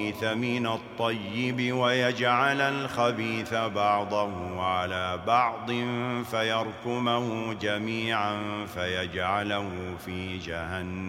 الخبيث من الطيب ويجعل الخبيث بعضه على بعض فيركمه جميعا فيجعله في جهنم